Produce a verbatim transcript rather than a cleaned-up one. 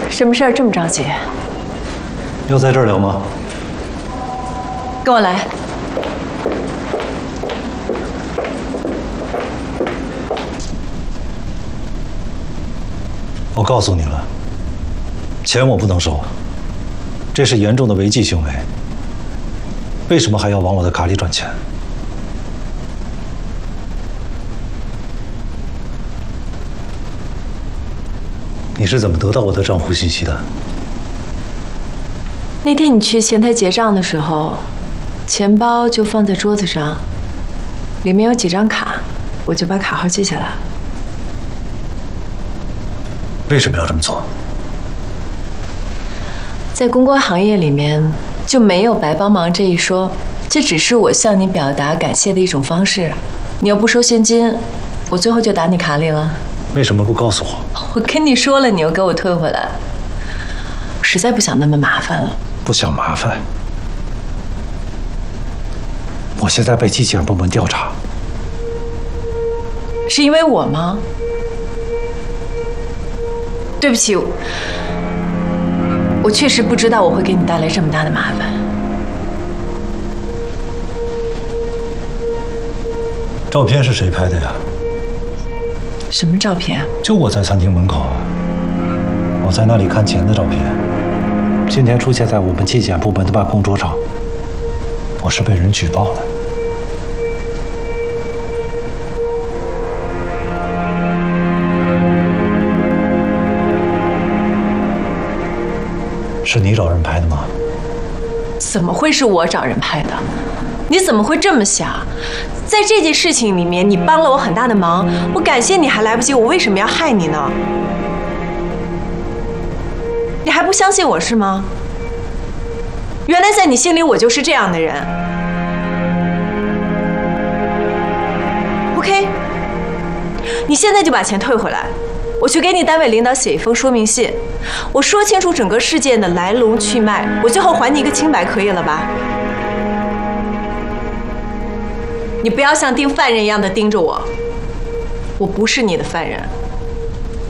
什么事儿这么着急？ 要在这儿聊吗？ 跟我来。 我告诉你了，钱我不能收，这是严重的违纪行为。为什么还要往我的卡里转钱？你是怎么得到我的账户信息的？ 那天你去前台结账的时候，钱包就放在桌子上，里面有几张卡，我就把卡号记下来。 为什么要这么做？ 在公关行业里面就没有白帮忙这一说，这只是我向你表达感谢的一种方式。你又不收现金，我最后就打你卡里了。 为什么不告诉我？ 我跟你说了，你又给我退回来，我实在不想那么麻烦了。 不想麻烦？我现在被纪检部门调查， 是因为我吗？对不起，我确实不知道我会给你带来这么大的麻烦。 照片是谁拍的呀？ 什么照片？ 就我在餐厅门口，我在那里看钱的照片。今天出现在我们纪检部门的办公桌上，我是被人举报的。是你找人拍的吗？ 怎么会是我找人拍的？你怎么会这么想？在这件事情里面，你帮了我很大的忙，我感谢你还来不及，我为什么要害你呢？你还不相信我是吗？原来在你心里我就是这样的人。OK， 你现在就把钱退回来，我去给你单位领导写一封说明信，我说清楚整个事件的来龙去脉，我最后还你一个清白，可以了吧？你不要像盯犯人一样的盯着我，我不是你的犯人。